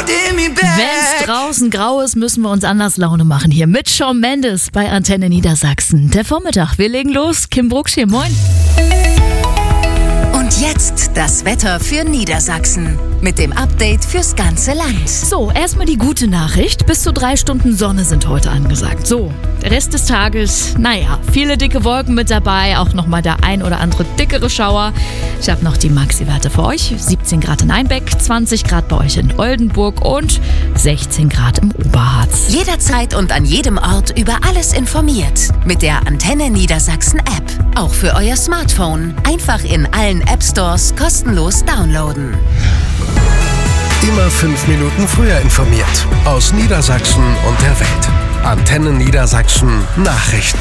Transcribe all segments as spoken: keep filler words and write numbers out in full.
Wenn's draußen grau ist, müssen wir uns anders Laune machen. Hier mit Shawn Mendes bei Antenne Niedersachsen. Der Vormittag, wir legen los. Kim Brucksch hier, moin. Und jetzt das Wetter für Niedersachsen mit dem Update fürs ganze Land. So, erstmal die gute Nachricht. Bis zu drei Stunden Sonne sind heute angesagt. So, der Rest des Tages, naja, viele dicke Wolken mit dabei. Auch nochmal der ein oder andere dickere Schauer. Ich habe noch die Maxi-Werte für euch. siebzehn Grad in Einbeck, zwanzig Grad bei euch in Oldenburg und sechzehn Grad im Oberharz. Jederzeit und an jedem Ort über alles informiert. Mit der Antenne Niedersachsen App. Auch für euer Smartphone. Einfach in allen App Stores kostenlos downloaden. Immer fünf Minuten früher informiert. Aus Niedersachsen und der Welt. Antenne Niedersachsen Nachrichten.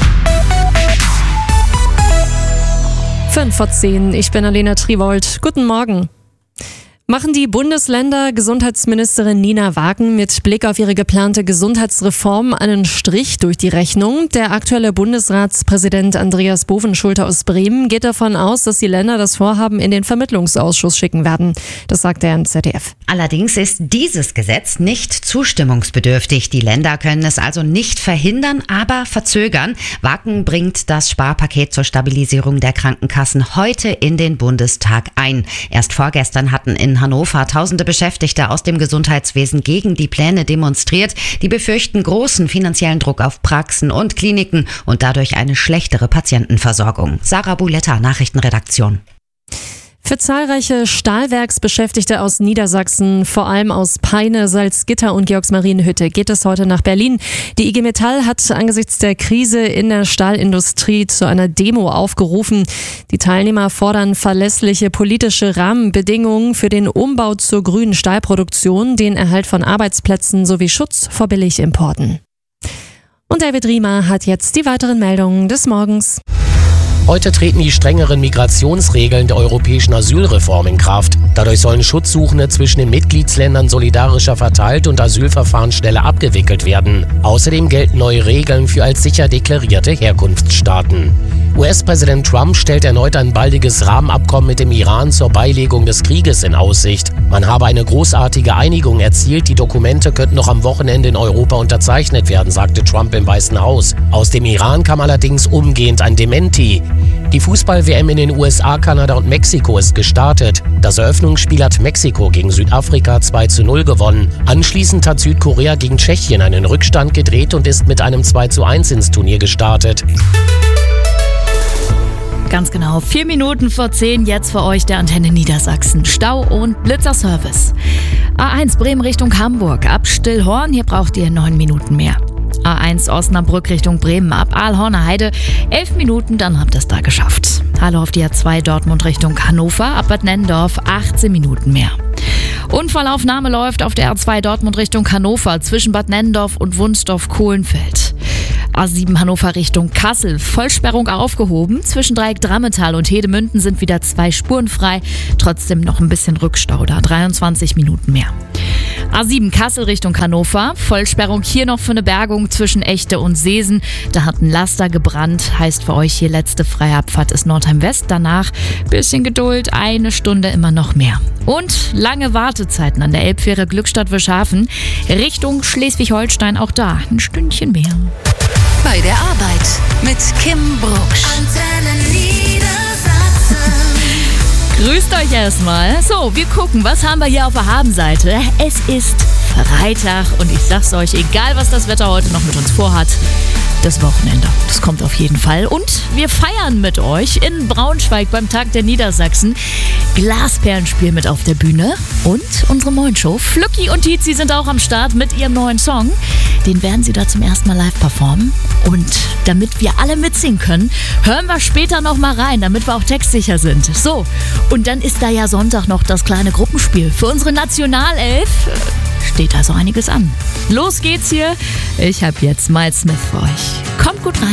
fünf vor zehn, ich bin Alena Triwold. Guten Morgen. Machen die Bundesländer Gesundheitsministerin Nina Wagen mit Blick auf ihre geplante Gesundheitsreform einen Strich durch die Rechnung? Der aktuelle Bundesratspräsident Andreas Bovenschulte aus Bremen geht davon aus, dass die Länder das Vorhaben in den Vermittlungsausschuss schicken werden. Das sagt er im Z D F. Allerdings ist dieses Gesetz nicht zustimmungsbedürftig. Die Länder können es also nicht verhindern, aber verzögern. Wagen bringt das Sparpaket zur Stabilisierung der Krankenkassen heute in den Bundestag ein. Erst vorgestern hatten in Hannover tausende Beschäftigte aus dem Gesundheitswesen gegen die Pläne demonstriert. Die befürchten großen finanziellen Druck auf Praxen und Kliniken und dadurch eine schlechtere Patientenversorgung. Sarah Buletta, Nachrichtenredaktion. Für zahlreiche Stahlwerksbeschäftigte aus Niedersachsen, vor allem aus Peine, Salzgitter und Georgsmarienhütte, geht es heute nach Berlin. Die I G Metall hat angesichts der Krise in der Stahlindustrie zu einer Demo aufgerufen. Die Teilnehmer fordern verlässliche politische Rahmenbedingungen für den Umbau zur grünen Stahlproduktion, den Erhalt von Arbeitsplätzen sowie Schutz vor Billigimporten. Und David Riemer hat jetzt die weiteren Meldungen des Morgens. Heute treten die strengeren Migrationsregeln der europäischen Asylreform in Kraft. Dadurch sollen Schutzsuchende zwischen den Mitgliedsländern solidarischer verteilt und Asylverfahren schneller abgewickelt werden. Außerdem gelten neue Regeln für als sicher deklarierte Herkunftsstaaten. U S-Präsident Trump stellt erneut ein baldiges Rahmenabkommen mit dem Iran zur Beilegung des Krieges in Aussicht. Man habe eine großartige Einigung erzielt, die Dokumente könnten noch am Wochenende in Europa unterzeichnet werden, sagte Trump im Weißen Haus. Aus dem Iran kam allerdings umgehend ein Dementi. Die Fußball-W M in den U S A, Kanada und Mexiko ist gestartet. Das Eröffnungsspiel hat Mexiko gegen Südafrika zwei zu null gewonnen. Anschließend hat Südkorea gegen Tschechien einen Rückstand gedreht und ist mit einem zwei zu eins ins Turnier gestartet. Ganz genau, vier Minuten vor zehn, jetzt für euch der Antenne Niedersachsen. Stau und Blitzerservice. A eins Bremen Richtung Hamburg, ab Stillhorn, hier braucht ihr neun Minuten mehr. A eins Osnabrück Richtung Bremen, ab Aalhorner Heide, elf Minuten, dann habt ihr es da geschafft. Hallo auf die A zwei Dortmund Richtung Hannover, ab Bad Nennendorf, achtzehn Minuten mehr. Unfallaufnahme läuft auf der A zwei Dortmund Richtung Hannover zwischen Bad Nennendorf und Wunsdorf-Kohlenfeld. A sieben Hannover Richtung Kassel, Vollsperrung aufgehoben. Zwischen Dreieck Drammetal und Hedemünden sind wieder zwei Spuren frei. Trotzdem noch ein bisschen Rückstau da, dreiundzwanzig Minuten mehr. A sieben Kassel Richtung Hannover, Vollsperrung hier noch für eine Bergung zwischen Echte und Seesen. Da hat ein Laster gebrannt, heißt für euch hier letzte freie Abfahrt ist Nordheim West. Danach bisschen Geduld, eine Stunde immer noch mehr. Und lange Wartezeiten an der Elbfähre Glückstadt-Wischhafen Richtung Schleswig-Holstein, auch da ein Stündchen mehr. Bei der Arbeit mit Kim Brucksch. Antenne Niedersachsen. Grüßt euch erstmal. So, wir gucken, was haben wir hier auf der Habenseite. Es ist Freitag und ich sag's euch, egal was das Wetter heute noch mit uns vorhat, das Wochenende, das kommt auf jeden Fall. Und wir feiern mit euch in Braunschweig beim Tag der Niedersachsen. Glasperlenspiel mit auf der Bühne und unsere Moin-Show. Flücki und Tizi sind auch am Start mit ihrem neuen Song. Den werden sie da zum ersten Mal live performen. Und damit wir alle mitsingen können, hören wir später noch mal rein, damit wir auch textsicher sind. So, und dann ist da ja Sonntag noch das kleine Gruppenspiel für unsere Nationalelf. Steht also einiges an. Los geht's hier. Ich habe jetzt Miles Smith für euch. Kommt gut rein.